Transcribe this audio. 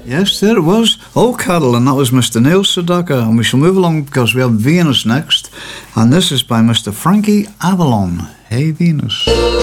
Yes, there it was. Old Cattle, and that was Mr. Neil Sedaka. And we shall move along because we have Venus next. And this is by Mr. Frankie Avalon. Hey, Venus.